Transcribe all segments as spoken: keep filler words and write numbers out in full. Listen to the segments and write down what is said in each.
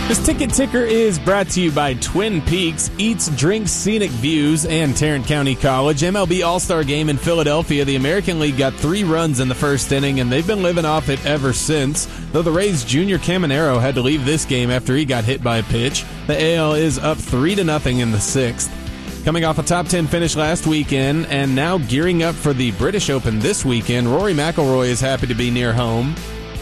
This Ticket Ticker is brought to you by Twin Peaks, Eats, Drinks, Scenic Views, and Tarrant County College. M L B All-Star Game in Philadelphia. The American League got three runs in the first inning, and they've been living off it ever since. Though the Rays' Junior Caminero had to leave this game after he got hit by a pitch. The A L is up three to nothing in the sixth. Coming off a top ten finish last weekend, and now gearing up for the British Open this weekend, Rory McIlroy is happy to be near home.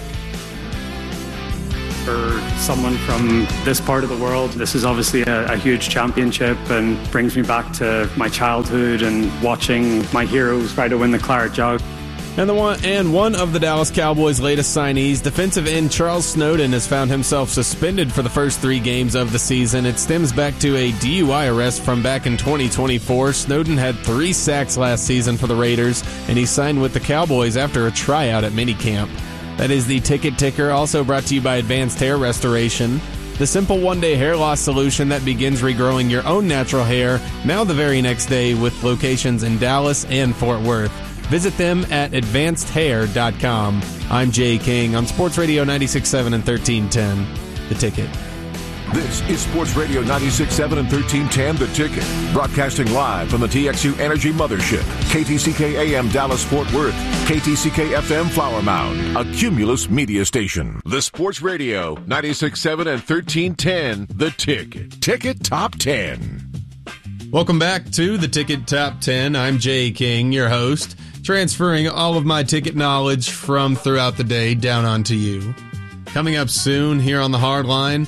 For someone from this part of the world, this is obviously a, a huge championship and brings me back to my childhood and watching my heroes try to win the Claret Jug. And the one and one of the Dallas Cowboys' latest signees, defensive end Charles Snowden, has found himself suspended for the first three games of the season. It stems back to a D U I arrest from back in twenty twenty-four. Snowden had three sacks last season for the Raiders, and he signed with the Cowboys after a tryout at minicamp. That is the Ticket Ticker, also brought to you by Advanced Hair Restoration, the simple one-day hair loss solution that begins regrowing your own natural hair, now the very next day, with locations in Dallas and Fort Worth. Visit them at advanced hair dot com. I'm Jay King on Sports Radio ninety-six point seven and thirteen ten, The Ticket. This is Sports Radio ninety-six point seven and thirteen ten, The Ticket. Broadcasting live from the T X U Energy Mothership. K T C K A M Dallas Fort Worth. K T C K F M Flower Mound. A Cumulus media station. The Sports Radio ninety-six point seven and thirteen ten, The Ticket. Ticket Top ten. Welcome back to The Ticket Top ten. I'm Jay King, your host, transferring all of my ticket knowledge from throughout the day down onto you. Coming up soon here on the Hard Line,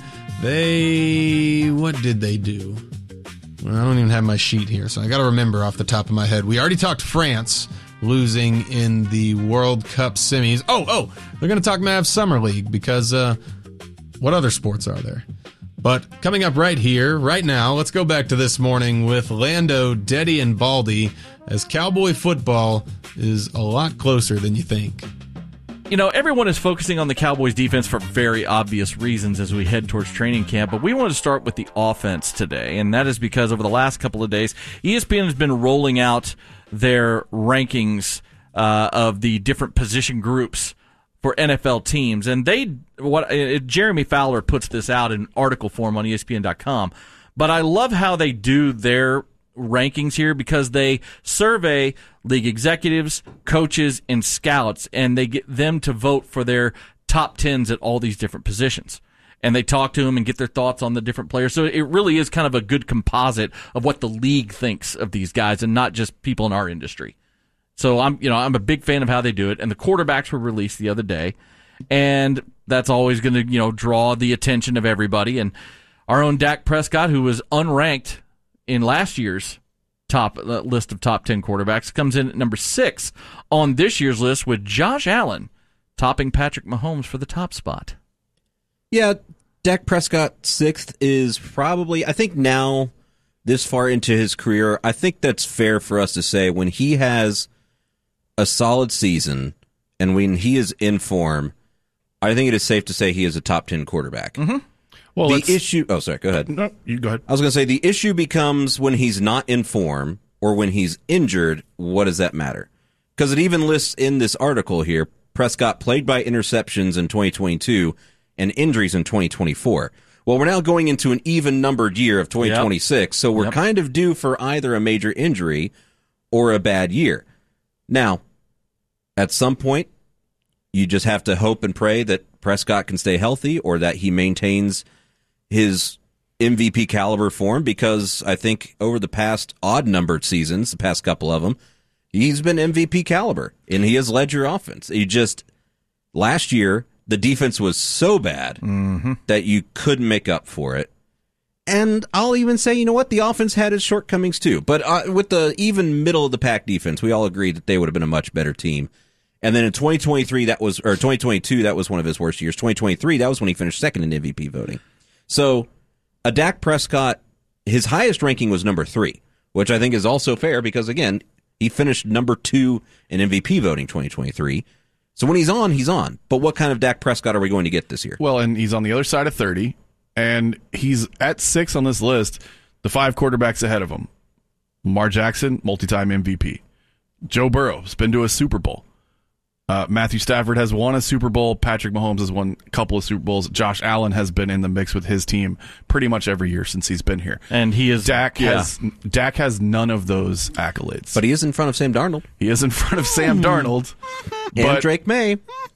They, what did they do? Well, I don't even have my sheet here, so I got to remember off the top of my head. We already talked France losing in the World Cup semis. Oh, oh, they're going to talk Mavs Summer League because uh, what other sports are there? But coming up right here, right now, let's go back to this morning with Lando, Deddy, and Baldy, as Cowboy football is a lot closer than you think. You know, everyone is focusing on the Cowboys' defense for very obvious reasons as we head towards training camp, but we want to start with the offense today, and that is because over the last couple of days, E S P N has been rolling out their rankings uh, of the different position groups for N F L teams, and they what uh, Jeremy Fowler puts this out in article form on E S P N dot com, but I love how they do their rankings here because they survey league executives, coaches, and scouts, and they get them to vote for their top tens at all these different positions. And they talk to them and get their thoughts on the different players. So it really is kind of a good composite of what the league thinks of these guys and not just people in our industry. So I'm, you know, I'm a big fan of how they do it. And the quarterbacks were released the other day, and that's always going to, you know, draw the attention of everybody. And our own Dak Prescott, who was unranked in last year's top uh, list of top ten quarterbacks, comes in at number six on this year's list, with Josh Allen topping Patrick Mahomes for the top spot. Yeah, Dak Prescott sixth is probably, I think now, this far into his career, I think that's fair for us to say when he has a solid season and when he is in form, I think it is safe to say he is a top ten quarterback. Mm-hmm. Well, the issue. Oh, sorry. Go ahead. No, you go ahead. I was going to say the issue becomes when he's not in form or when he's injured. What does that matter? Because it even lists in this article here: Prescott played by interceptions in twenty twenty-two and injuries in twenty twenty-four. Well, we're now going into an even numbered year of twenty twenty-six, yep. so we're yep. kind of due for either a major injury or a bad year. Now, at some point, you just have to hope and pray that Prescott can stay healthy or that he maintains his M V P caliber form, because I think over the past odd-numbered seasons, the past couple of them, he's been M V P caliber, and he has led your offense. He just, last year, the defense was so bad mm-hmm. that you couldn't make up for it. And I'll even say, you know what, the offense had its shortcomings too. But uh, with the even middle-of-the-pack defense, we all agreed that they would have been a much better team. And then in twenty twenty-three, that was, or twenty twenty-two, that was one of his worst years. twenty twenty-three, that was when he finished second in M V P voting. So, a Dak Prescott, his highest ranking was number three, which I think is also fair because, again, he finished number two in M V P voting twenty twenty-three. So when he's on, he's on. But what kind of Dak Prescott are we going to get this year? Well, and he's on the other side of thirty, and he's at six on this list, the five quarterbacks ahead of him. Lamar Jackson, multi-time M V P. Joe Burrow has been to a Super Bowl. Uh, Matthew Stafford has won a Super Bowl. Patrick Mahomes has won a couple of Super Bowls. Josh Allen has been in the mix with his team pretty much every year since he's been here. And he is Dak yeah. has Dak has none of those accolades. But he is in front of Sam Darnold. He is in front of Sam Darnold. And but Drake May.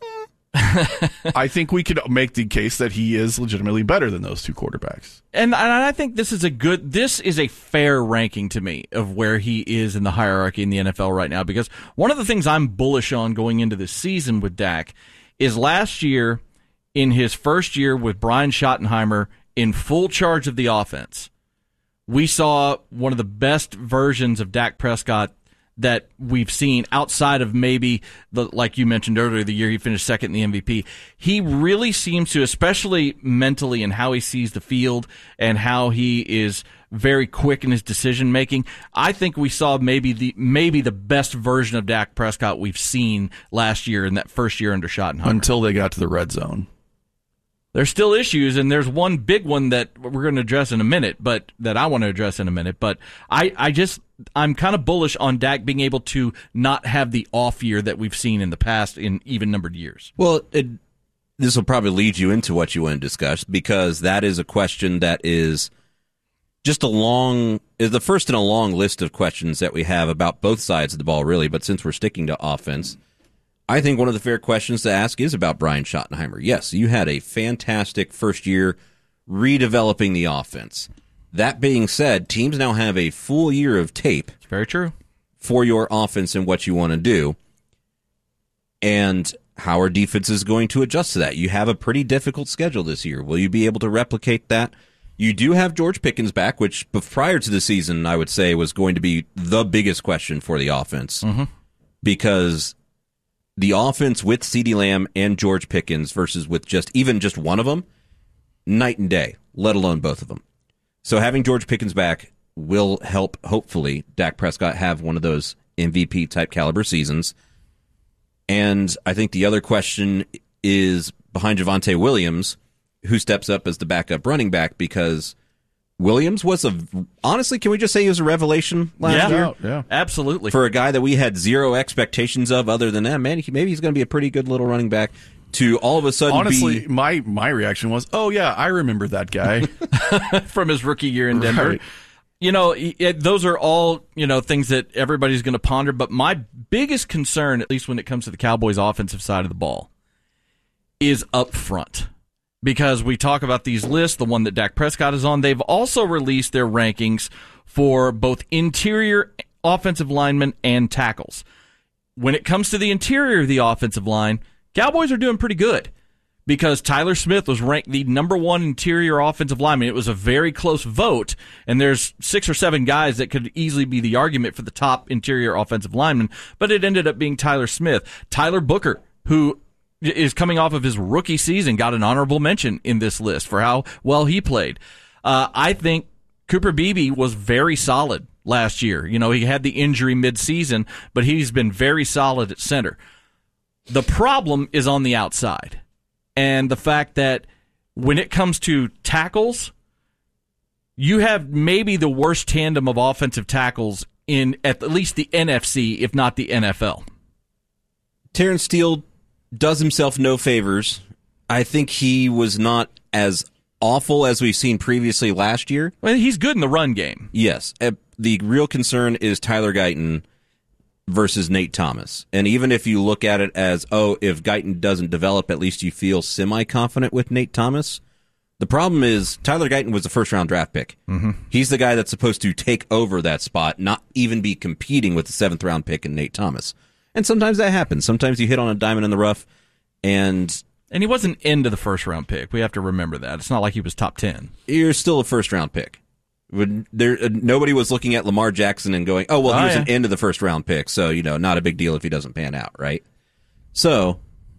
I think we could make the case that he is legitimately better than those two quarterbacks. And, and I think this is a good, this is a fair ranking to me of where he is in the hierarchy in the N F L right now, because one of the things I'm bullish on going into this season with Dak is last year, in his first year with Brian Schottenheimer in full charge of the offense, we saw one of the best versions of Dak Prescott that we've seen outside of maybe, the like you mentioned earlier, the year he finished second in the M V P. He really seems to, especially mentally and how he sees the field and how he is very quick in his decision making. I think we saw maybe the maybe the best version of Dak Prescott we've seen last year in that first year under Schottenheimer. Until they got to the red zone. There's still issues, and there's one big one that we're going to address in a minute, but that I want to address in a minute. But I, I just, I'm kind of bullish on Dak being able to not have the off year that we've seen in the past in even numbered years. Well, it, this will probably lead you into what you want to discuss, because that is a question that is just a long, is the first in a long list of questions that we have about both sides of the ball, really. But since we're sticking to offense, I think one of the fair questions to ask is about Brian Schottenheimer. Yes, you had a fantastic first year redeveloping the offense. That being said, teams now have a full year of tape. It's very true. For your offense and what you want to do. And how are defenses going to adjust to that? You have a pretty difficult schedule this year. Will you be able to replicate that? You do have George Pickens back, which prior to the season, I would say, was going to be the biggest question for the offense. Mm-hmm. Because the offense with CeeDee Lamb and George Pickens versus with just even just one of them, night and day, let alone both of them. So having George Pickens back will help, hopefully, Dak Prescott have one of those M V P-type caliber seasons. And I think the other question is behind Javonte Williams, who steps up as the backup running back, because Williams was a, honestly, can we just say he was a revelation last yeah, year? Yeah, absolutely. For a guy that we had zero expectations of other than that, man, he, maybe he's going to be a pretty good little running back, to all of a sudden Honestly, be... my, my reaction was, oh, yeah, I remember that guy. From his rookie year in Denver. Right. You know, it, those are all, you know, things that everybody's going to ponder, but my biggest concern, at least when it comes to the Cowboys' offensive side of the ball, is up front. Because we talk about these lists, the one that Dak Prescott is on, they've also released their rankings for both interior offensive linemen and tackles. When it comes to the interior of the offensive line, Cowboys are doing pretty good, because Tyler Smith was ranked the number one interior offensive lineman. It was a very close vote, and there's six or seven guys that could easily be the argument for the top interior offensive lineman, but it ended up being Tyler Smith. Tyler Booker, who is coming off of his rookie season, got an honorable mention in this list for how well he played. Uh, I think Cooper Beebe was very solid last year. You know, he had the injury mid-season, but he's been very solid at center. The problem is on the outside, and the fact that when it comes to tackles, you have maybe the worst tandem of offensive tackles in at least the N F C, if not the N F L. Terrence Steele does himself no favors. I think he was not as awful as we've seen previously last year. Well, he's good in the run game. Yes. The real concern is Tyler Guyton versus Nate Thomas. And even if you look at it as, oh, if Guyton doesn't develop, at least you feel semi-confident with Nate Thomas. The problem is Tyler Guyton was the first-round draft pick. Mm-hmm. He's the guy that's supposed to take over that spot, not even be competing with the seventh-round pick in Nate Thomas. And sometimes that happens. Sometimes you hit on a diamond in the rough, and... And he wasn't into the first-round pick. We have to remember that. It's not like he was top ten. You're still a first-round pick. There, nobody was looking at Lamar Jackson and going, oh, well, he oh, was yeah. an end of the first-round pick, so, you know, not a big deal if he doesn't pan out, right? So,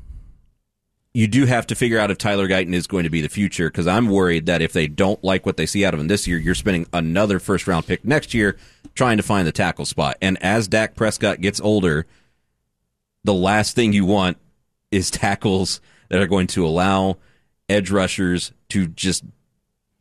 you do have to figure out if Tyler Guyton is going to be the future, because I'm worried that if they don't like what they see out of him this year, you're spending another first-round pick next year trying to find the tackle spot. And as Dak Prescott gets older, the last thing you want is tackles that are going to allow edge rushers to just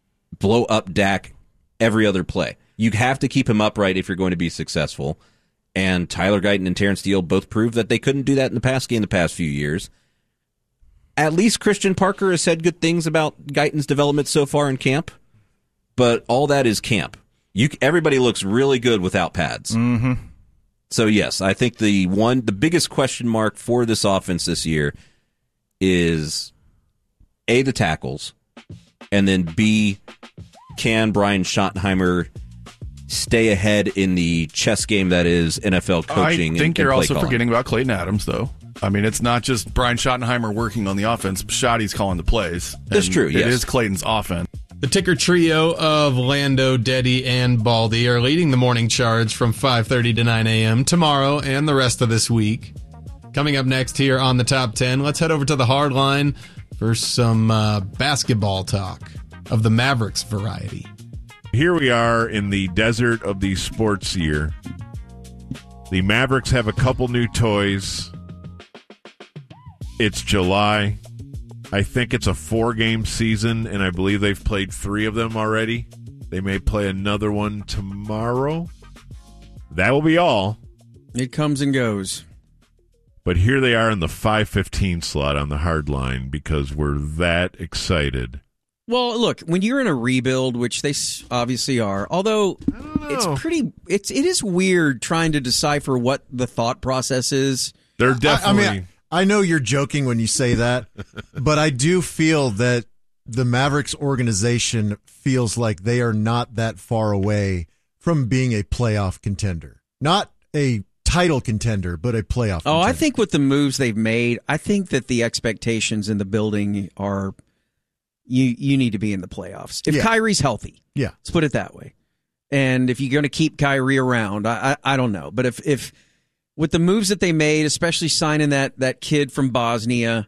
blow up Dak every other play. You have to keep him upright if you're going to be successful. And Tyler Guyton and Terrence Steele both proved that they couldn't do that in the pass game the past few years. At least Christian Parker has said good things about Guyton's development so far in camp, but all that is camp. You, everybody looks really good without pads. Mm-hmm. So yes, I think the one, the biggest question mark for this offense this year is A, the tackles, and then B, can Brian Schottenheimer stay ahead in the chess game that is N F L coaching? I think and, you're and also calling. forgetting about Clayton Adams, though. I mean, it's not just Brian Schottenheimer working on the offense. Schotty's calling the plays. That's true, yes. It is Clayton's offense. The ticker trio of Lando, Deddy, and Baldy are leading the morning charge from five thirty to nine a.m. tomorrow and the rest of this week. Coming up next here on the Top ten, let's head over to the hard line for some uh, basketball talk of the Mavericks variety. Here we are in the desert of the sports year. The Mavericks have a couple new toys. It's July. I think it's a four-game season, and I believe they've played three of them already. They may play another one tomorrow. That will be all. It comes and goes. But here they are in the five fifteen slot on the hard line because we're that excited. Well, look, when you're in a rebuild, which they s- obviously are, although it's pretty, it's it is weird trying to decipher what the thought process is. They're definitely. I, I mean, I know you're joking when you say that, but I do feel that the Mavericks organization feels like they are not that far away from being a playoff contender. Not a title contender, but a playoff Oh, contender. I think with the moves they've made, I think that the expectations in the building are you you need to be in the playoffs. If Yeah. Kyrie's healthy, Yeah. let's put it that way. And if you're going to keep Kyrie around, I, I I don't know. But if if with the moves that they made, especially signing that that kid from Bosnia,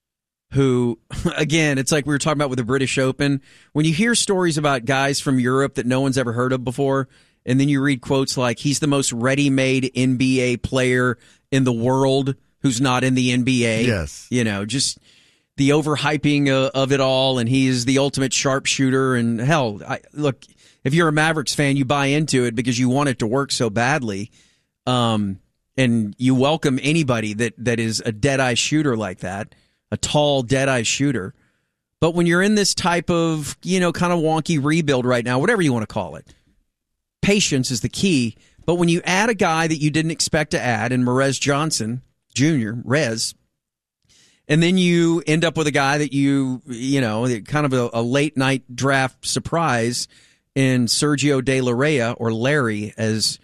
who, again, it's like we were talking about with the British Open. When you hear stories about guys from Europe that no one's ever heard of before, and then you read quotes like, he's the most ready-made N B A player in the world who's not in the N B A. Yes. You know, just the overhyping uh, of it all, and he is the ultimate sharpshooter. And hell, I, look, if you're a Mavericks fan, you buy into it because you want it to work so badly. Um, and you welcome anybody that, that is a dead-eye shooter like that, a tall, dead-eye shooter. But when you're in this type of, you know, kind of wonky rebuild right now, whatever you want to call it, patience is the key. But when you add a guy that you didn't expect to add, in Merez Johnson Junior, Rez, and then you end up with a guy that you, you know, kind of a, a late-night draft surprise in Sergio De La Rey, or Larry, as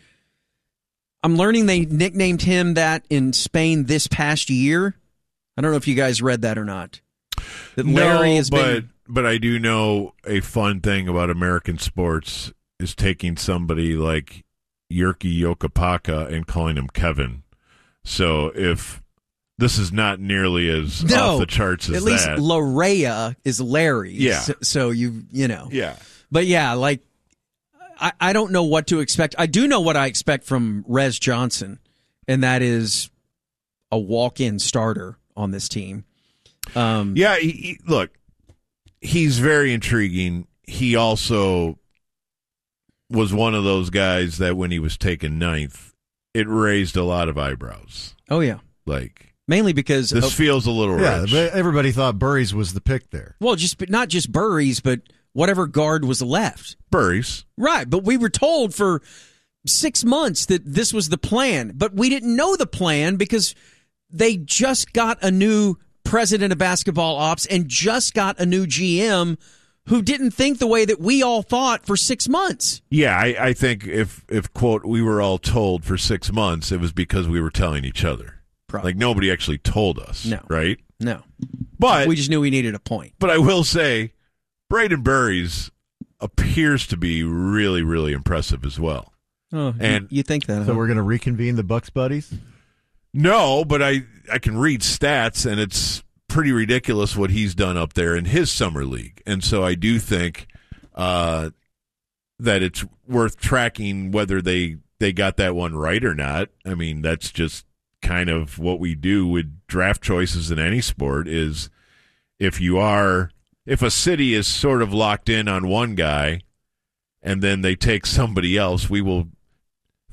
I'm learning they nicknamed him that in Spain this past year. I don't know if you guys read that or not. That Larry no, has but been, but I do know a fun thing about American sports is taking somebody like Jyrki Jokipaka and calling him Kevin. So if this is not nearly as no, off the charts as at least that. La Rey is Larry. Yeah. So, so you you know. Yeah. But yeah, like I, I don't know what to expect. I do know what I expect from Rez Johnson, and that is a walk-in starter on this team. Um, Yeah, he, he, look, he's very intriguing. He also was one of those guys that when he was taken ninth, it raised a lot of eyebrows. Oh, yeah. Like, mainly because this of, feels a little Yeah, rich. but everybody thought Burries was the pick there. well, just not just Burries, but whatever guard was left. Burries. Right, but we were told for six months that this was the plan, but we didn't know the plan because they just got a new president of basketball ops and just got a new G M who didn't think the way that we all thought for six months. Yeah, I, I think if, if, quote, we were all told for six months, it was because we were telling each other. Probably. Like, nobody actually told us. No. Right? No. But We just knew we needed a point. But I will say, Braden Burries appears to be really, really impressive as well. Oh, And- you, you think that? So huh? we're going to reconvene the Bucks buddies? No, but I, I can read stats, and it's pretty ridiculous what he's done up there in his summer league. And so I do think uh, that it's worth tracking whether they, they got that one right or not. I mean, that's just kind of what we do with draft choices in any sport is if you are if a city is sort of locked in on one guy and then they take somebody else, we will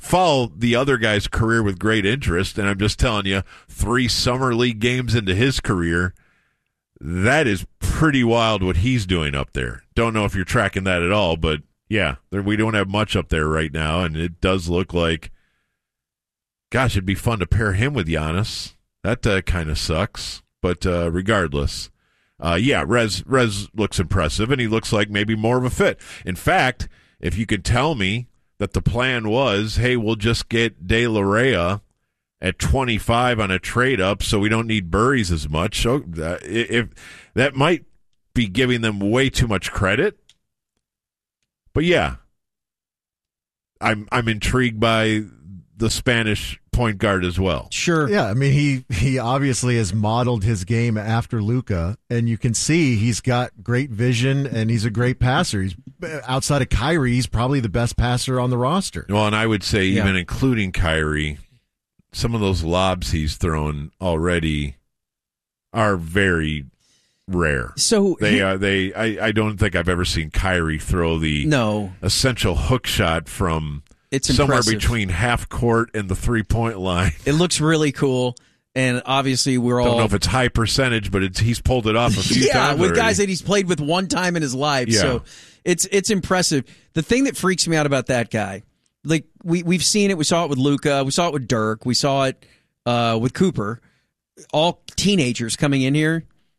follow the other guy's career with great interest, and I'm just telling you, three summer league games into his career, that is pretty wild what he's doing up there. Don't know if you're tracking that at all, but yeah, there, we don't have much up there right now, and it does look like, gosh, it'd be fun to pair him with Giannis. That uh, kind of sucks, but uh, regardless, uh, yeah, Rez Rez looks impressive, and he looks like maybe more of a fit. In fact, if you could tell me that the plan was, hey, we'll just get De La Rhea at twenty-five on a trade-up so we don't need Burries as much, so uh, if that might be giving them way too much credit. But yeah, I'm I'm intrigued by the Spanish point guard as well. Sure. Yeah, I mean, he, he obviously has modeled his game after Luka, and you can see he's got great vision, and he's a great passer. He's outside of Kyrie, he's probably the best passer on the roster. Well, and I would say Yeah. even including Kyrie, some of those lobs he's thrown already are very rare. So They he- are they. I, I don't think I've ever seen Kyrie throw the No. essential hook shot from It's somewhere impressive. between half court and the three point line. It looks really cool, and obviously we're all Don't know if it's high percentage, but it's, he's pulled it off a few yeah, times. with already. guys that he's played with one time in his life. Yeah. So it's it's impressive. The thing that freaks me out about that guy, like we we've seen it. We saw it with Luka. We saw it with Dirk. We saw it uh, with Cooper. All teenagers coming in here.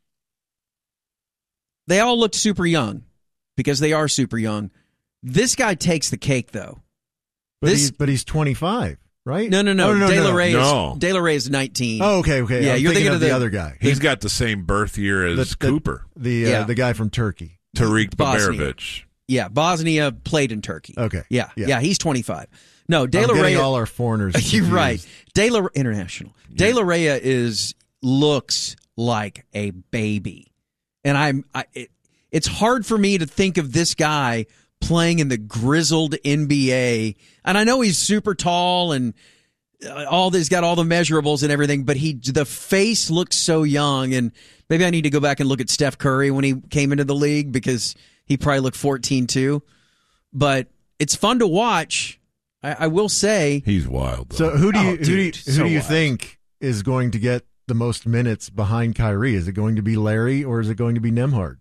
They all looked super young because they are super young. This guy takes the cake, though. But, This- he's, but he's twenty-five, right? No, no, no. Oh, no, De no, La no. Rey No. is De La Rey is nineteen. Oh, okay, okay. Yeah, I'm you're thinking, thinking of of the, the- other guy. He's got the same birth year as The- the- Cooper, The uh, Yeah. the guy from Turkey. Tariq Bosnia. Baberovic. Yeah, Bosnia played in Turkey. Okay. Yeah, yeah, Yeah. he's twenty-five. No, De I'm La getting Rey. all our foreigners. You're confused. right. De La International. De La Rey is looks like a baby, and I'm. I, it, it's hard for me to think of this guy playing in the grizzled N B A. And I know he's super tall and all this, got all the measurables and everything, but he the face looks so young. And maybe I need to go back and look at Steph Curry when he came into the league because he probably looked fourteen too. But it's fun to watch. I, I will say. He's wild. Though. So who do you Oh, who do you, dude, who so do you wild. think is going to get the most minutes behind Kyrie? Is it going to be Larry or is it going to be Nembhard?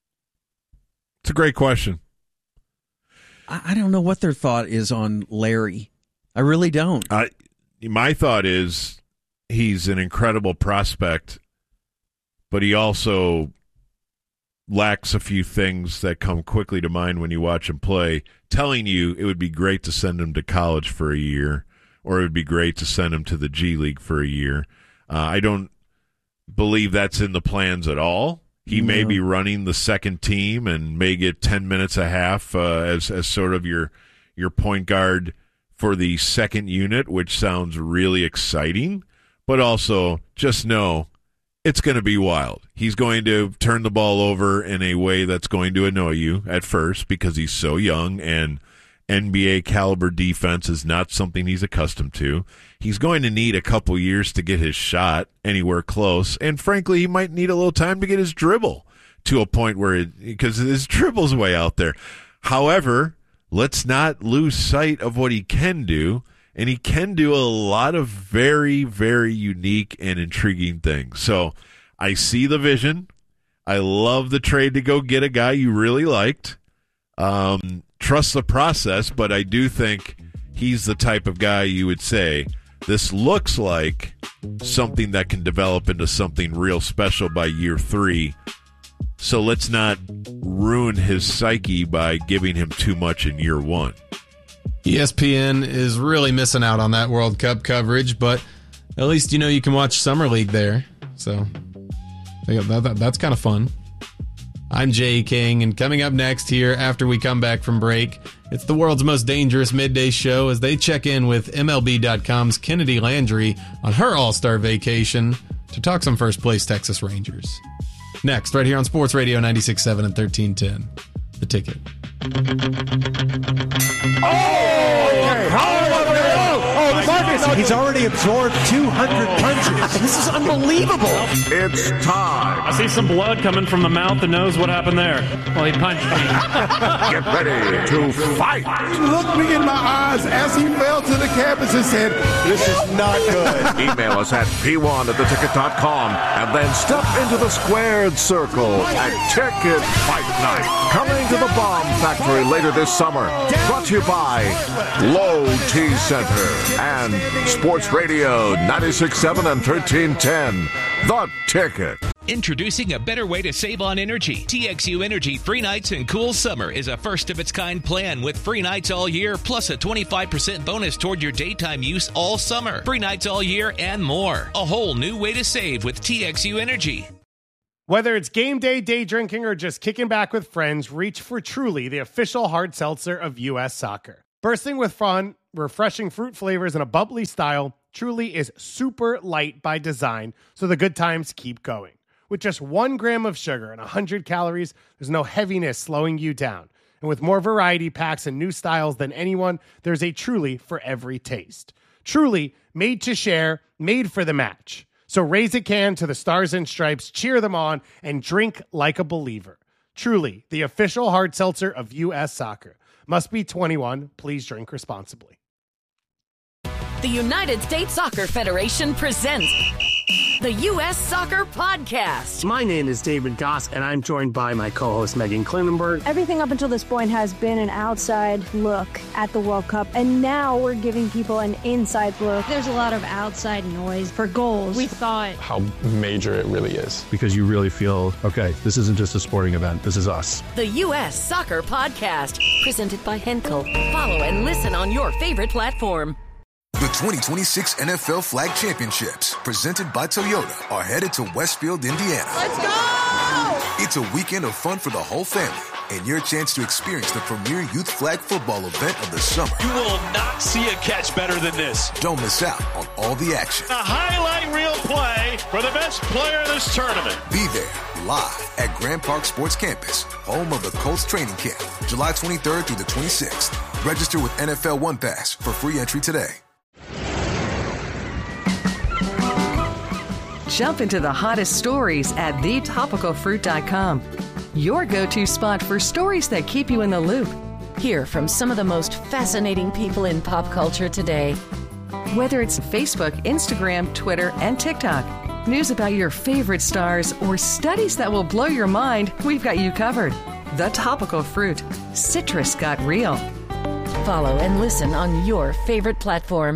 It's a great question. I, I don't know what their thought is on Larry. I really don't. I, my thought is he's an incredible prospect, but he also lacks a few things that come quickly to mind when you watch him play, telling you it would be great to send him to college for a year, or it would be great to send him to the G League for a year. Uh, I don't believe that's in the plans at all. He No. may be running the second team and may get ten minutes a half uh, as as sort of your your point guard for the second unit, which sounds really exciting. But also, just know it's going to be wild. He's going to turn the ball over in a way that's going to annoy you at first because he's so young and N B A caliber defense is not something he's accustomed to. He's going to need a couple years to get his shot anywhere close, and frankly, he might need a little time to get his dribble to a point where it, because his dribble's way out there. However, let's not lose sight of what he can do, and he can do a lot of very, very unique and intriguing things. So I see the vision. I love the trade to go get a guy you really liked. Um, trust the process, but I do think he's the type of guy you would say, this looks like something that can develop into something real special by year three. So let's not ruin his psyche by giving him too much in year one. E S P N is really missing out on that World Cup coverage, but at least you know you can watch Summer League there. So that, that, that's kind of fun. I'm Jay King, and coming up next here after we come back from break, it's the world's most dangerous midday show as they check in with M L B dot com's Kennedy Landry on her All-Star vacation to talk some first-place Texas Rangers. Next, right here on Sports Radio ninety-six point seven and thirteen ten, The Ticket. Oh, the market He's, he's already absorbed two hundred punches. This is unbelievable. It's time. I see some blood coming from the mouth and nose. What happened there? Well, he punched me. Get ready to fight. Looked me in my eyes as he fell to the canvas and said, this is not good. Email us at p one at the ticket dot com and then step into the squared circle at Ticket Fight Night. Coming to the Bomb Factory later this summer. Brought to you by Low T Center and Sports Radio ninety-six point seven and thirteen ten. The Ticket. Introducing a better way to save on energy. T X U Energy Free Nights and Cool Summer is a first-of-its-kind plan with free nights all year, plus a twenty-five percent bonus toward your daytime use all summer. Free nights all year and more. A whole new way to save with T X U Energy. Whether it's game day, day drinking, or just kicking back with friends, reach for Truly, the official hard seltzer of U S Soccer. Bursting with fun, refreshing fruit flavors, and a bubbly style, Truly is super light by design, so the good times keep going. With just one gram of sugar and one hundred calories, there's no heaviness slowing you down. And with more variety packs and new styles than anyone, there's a Truly for every taste. Truly, made to share, made for the match. So raise a can to the Stars and Stripes, cheer them on, and drink like a believer. Truly, the official hard seltzer of U S Soccer. Must be twenty-one. Please drink responsibly. The United States Soccer Federation presents the U S Soccer Podcast. My name is David Goss, and I'm joined by my co-host Megan Klinenberg. Everything up until this point has been an outside look at the World Cup, and now we're giving people an inside look. There's a lot of outside noise for goals. We thought how major it really is, because you really feel, okay, this isn't just a sporting event, this is us. The U S Soccer Podcast, presented by Henkel. Follow and listen on your favorite platform. The twenty twenty-six N F L Flag Championships, presented by Toyota, are headed to Westfield, Indiana. Let's go! It's a weekend of fun for the whole family and your chance to experience the premier youth flag football event of the summer. You will not see a catch better than this. Don't miss out on all the action. A highlight reel play for the best player in this tournament. Be there live at Grand Park Sports Campus, home of the Colts training camp, July twenty-third through the twenty-sixth. Register with N F L One Pass for free entry today. Jump into the hottest stories at the topical fruit dot com. Your go-to spot for stories that keep you in the loop. Hear from some of the most fascinating people in pop culture today. Whether it's Facebook, Instagram, Twitter, and TikTok, news about your favorite stars, or studies that will blow your mind, we've got you covered. The Topical Fruit. Citrus got real. Follow and listen on your favorite platform.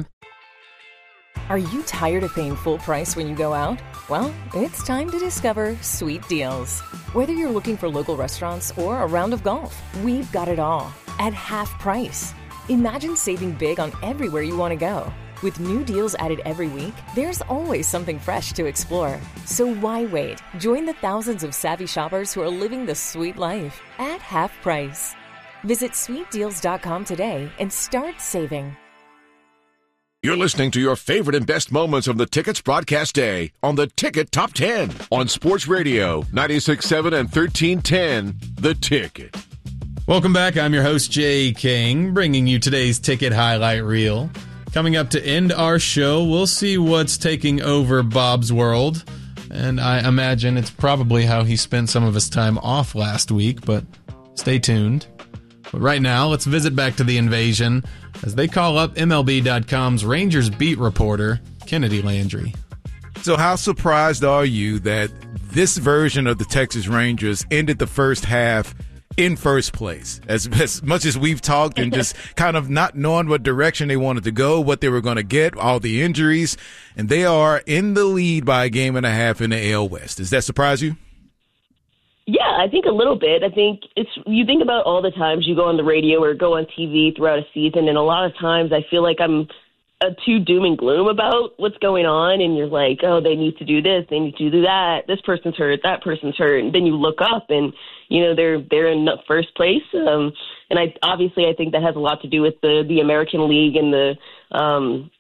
Are you tired of paying full price when you go out? Well, it's time to discover Sweet Deals. Whether you're looking for local restaurants or a round of golf, we've got it all at half price. Imagine saving big on everywhere you want to go. With new deals added every week, there's always something fresh to explore. So why wait? Join the thousands of savvy shoppers who are living the sweet life at half price. Visit sweet deals dot com today and start saving. You're listening to your favorite and best moments of the Ticket's broadcast day on the Ticket Top ten on Sports Radio ninety-six point seven and thirteen ten. The Ticket. Welcome back. I'm your host, Jay King, bringing you today's Ticket highlight reel. Coming up to end our show, we'll see what's taking over Bob's world. And I imagine it's probably how he spent some of his time off last week, but stay tuned. But right now, let's visit back to the invasion as they call up M L B dot com's Rangers beat reporter, Kennedy Landry. So how surprised are you that this version of the Texas Rangers ended the first half in first place? As, as much as we've talked and just kind of not knowing what direction they wanted to go, what they were going to get, all the injuries, and they are in the lead by a game and a half in the A L West. Does that surprise you? Yeah, I think a little bit. I think it's, you think about all the times you go on the radio or go on T V throughout a season, and a lot of times I feel like I'm uh, too doom and gloom about what's going on, and you're like, oh, they need to do this, they need to do that, this person's hurt, that person's hurt, and then you look up and, you know, they're they're in first place. Um, and I obviously I think that has a lot to do with the, the American League and the um,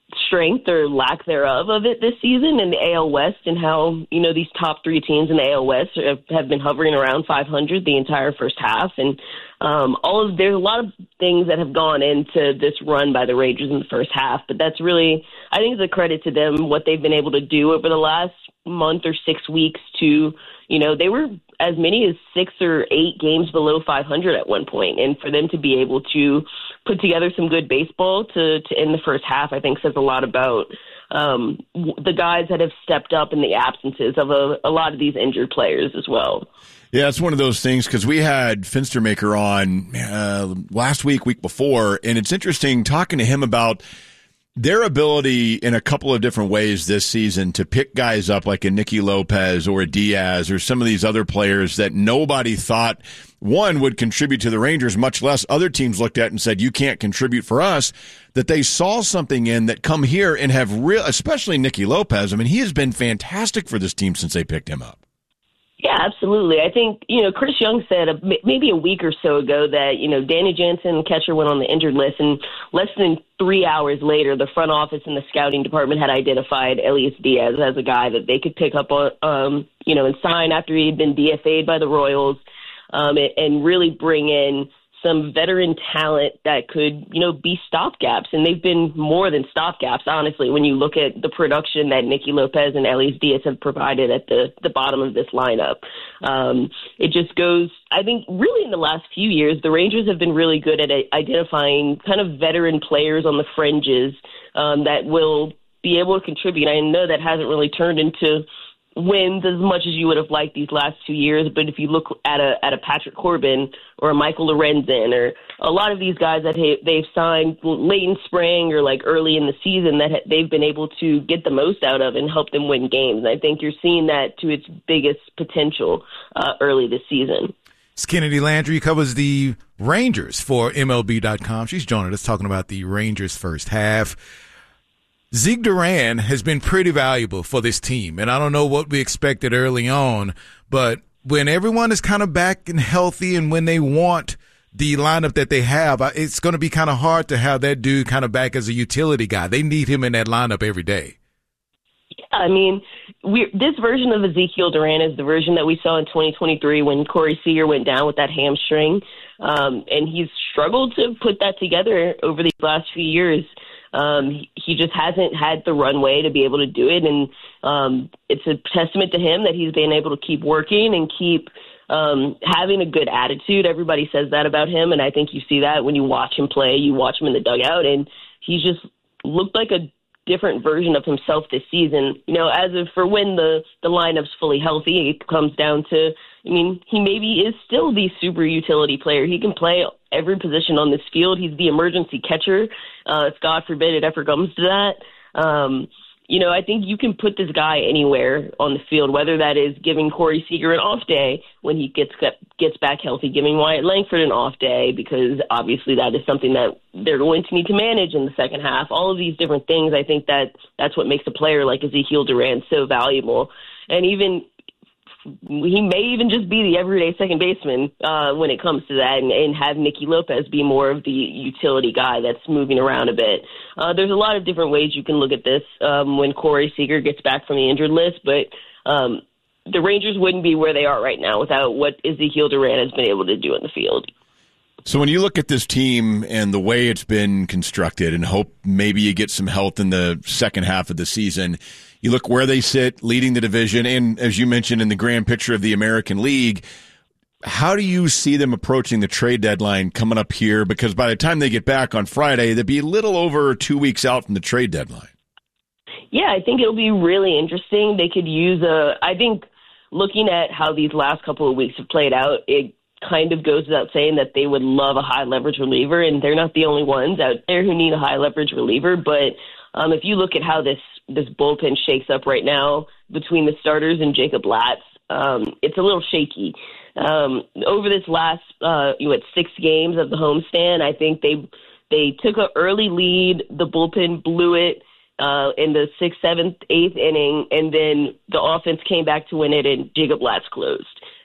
strength or lack thereof of it this season in the A L West, and how, you know, these top three teams in the A L West have, have been hovering around five hundred the entire first half. And um, all of there's a lot of things that have gone into this run by the Rangers in the first half, but that's really, I think, it's a credit to them, what they've been able to do over the last month or six weeks to, you know, they were as many as six or eight games below five hundred at one point. And for them to be able to put together some good baseball to, to end the first half, I think says a lot about um, the guys that have stepped up in the absences of a, a lot of these injured players as well. Yeah, it's one of those things because we had Finstermaker on uh, last week, week before, and it's interesting talking to him about their ability in a couple of different ways this season to pick guys up like a Nicky Lopez or a Diaz or some of these other players that nobody thought, one, would contribute to the Rangers, much less other teams looked at and said, you can't contribute for us, that they saw something in that come here and have real, especially Nicky Lopez. I mean, he has been fantastic for this team since they picked him up. Yeah, absolutely. I think, you know, Chris Young said a, maybe a week or so ago that, you know, Danny Jansen, catcher, went on the injured list, and less than three hours later, the front office and the scouting department had identified Elias Diaz as a guy that they could pick up on, um, you know, and sign after he had been D F A'd by the Royals, um, and, and really bring in some veteran talent that could, you know, be stopgaps. And they've been more than stopgaps, honestly, when you look at the production that Nicky Lopez and Elias Diaz have provided at the, the bottom of this lineup. Um, it just goes, I think, really in the last few years, the Rangers have been really good at identifying kind of veteran players on the fringes um, that will be able to contribute. I know that hasn't really turned into wins as much as you would have liked these last two years. But if you look at a at a Patrick Corbin or a Michael Lorenzen or a lot of these guys that they've signed late in spring or like early in the season that they've been able to get the most out of and help them win games. And I think you're seeing that to its biggest potential uh, early this season. It's Kennedy Landry, covers the Rangers for M L B dot com. She's joining us talking about the Rangers first half. Zeke Duran has been pretty valuable for this team, and I don't know what we expected early on, but when everyone is kind of back and healthy and when they want the lineup that they have, it's going to be kind of hard to have that dude kind of back as a utility guy. They need him in that lineup every day. Yeah, I mean, we this version of Ezekiel Duran is the version that we saw in twenty twenty-three when Corey Seager went down with that hamstring, um, and he's struggled to put that together over these last few years. Um, he, he just hasn't had the runway to be able to do it, and um, it's a testament to him that he's been able to keep working and keep um, having a good attitude. Everybody says that about him, and I think you see that when you watch him play. You watch him in the dugout, and he's just looked like a different version of himself this season. You know, as of for when the, the lineup's fully healthy, it comes down to, I mean, he maybe is still the super utility player. He can play every position on this field. He's the emergency catcher. Uh, it's God forbid it ever comes to that. Um, you know, I think you can put this guy anywhere on the field, whether that is giving Corey Seager an off day when he gets gets back healthy, giving Wyatt Langford an off day, because obviously that is something that they're going to need to manage in the second half. All of these different things, I think that that's what makes a player like Ezekiel Duran so valuable. And even he may even just be the everyday second baseman uh, when it comes to that, and, and have Nicky Lopez be more of the utility guy that's moving around a bit. Uh, there's a lot of different ways you can look at this um, when Corey Seager gets back from the injured list, but um, the Rangers wouldn't be where they are right now without what Ezekiel Duran has been able to do in the field. So when you look at this team and the way it's been constructed and hope maybe you get some health in the second half of the season, you look where they sit leading the division and, as you mentioned, in the grand picture of the American League, how do you see them approaching the trade deadline coming up here? Because by the time they get back on Friday, they'll be a little over two weeks out from the trade deadline. Yeah, I think it'll be really interesting. They could use a – I think looking at how these last couple of weeks have played out, it kind of goes without saying that they would love a high-leverage reliever, and they're not the only ones out there who need a high-leverage reliever. But um, if you look at how this, this bullpen shakes up right now between the starters and Jacob Latz, um, it's a little shaky. Um, over this last uh, you know, what, six games of the homestand, I think they they took an early lead. The bullpen blew it uh, in the sixth, seventh, eighth inning, and then the offense came back to win it, and Jacob Latz closed.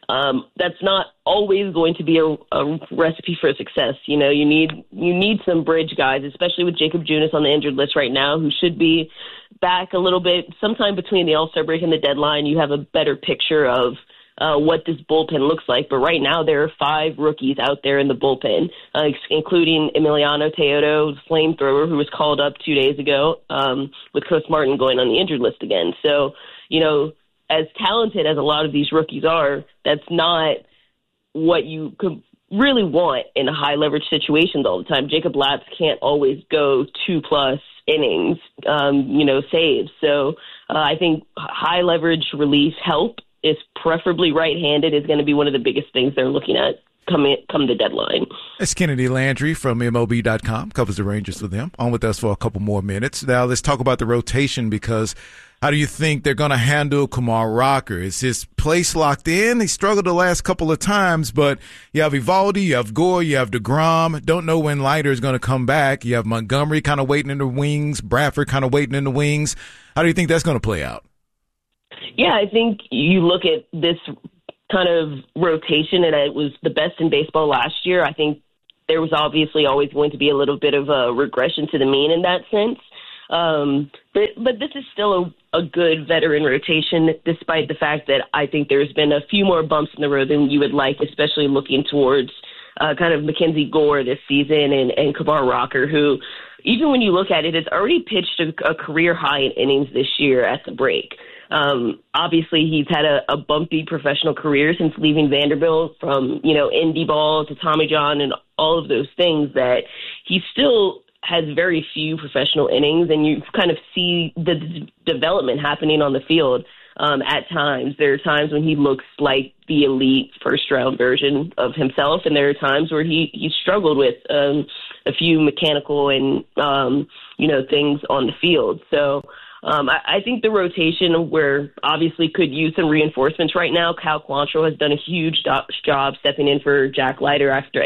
Um, that's not always going to be a, a recipe for success. You know, you need you need some bridge guys, especially with Jacob Junis on the injured list right now, who should be back a little bit. Sometime between the All-Star break and the deadline, you have a better picture of uh, what this bullpen looks like. But right now, there are five rookies out there in the bullpen, uh, including Emiliano Teodo, flamethrower, who was called up two days ago, um, with Chris Martin going on the injured list again. So, you know, as talented as a lot of these rookies are, that's not what you could really want in a high leverage situations all the time. Jacob Latz can't always go two plus innings, um, you know, saves. So uh, I think high leverage relief help, is preferably right-handed, is going to be one of the biggest things they're looking at coming come the deadline. That's Kennedy Landry from M L B dot com, covers the Rangers with them. On with us for a couple more minutes. Now let's talk about the rotation, because how do you think they're going to handle Kumar Rocker? Is his place locked in? He struggled the last couple of times, but you have Eovaldi, you have Gore, you have DeGrom. Don't know when Leiter is going to come back. You have Montgomery kind of waiting in the wings, Bradford kind of waiting in the wings. How do you think that's going to play out? Yeah, I think you look at this kind of rotation, and it was the best in baseball last year. I think there was obviously always going to be a little bit of a regression to the mean in that sense. Um, but, but this is still a, a good veteran rotation, despite the fact that I think there's been a few more bumps in the road than you would like, especially looking towards uh, kind of Mackenzie Gore this season and, and Kumar Rocker, who, even when you look at it, has already pitched a, a career high in innings this year at the break. Um, obviously, he's had a, a bumpy professional career since leaving Vanderbilt, from, you know, indie ball to Tommy John and all of those things, that he still has very few professional innings, and you kind of see the d- development happening on the field um, at times. There are times when he looks like the elite first-round version of himself, and there are times where he, he struggled with um, a few mechanical and, um, you know, things on the field. So Um, I, I think the rotation, where obviously could use some reinforcements right now. Cal Quantrill has done a huge do- job stepping in for Jack Leiter after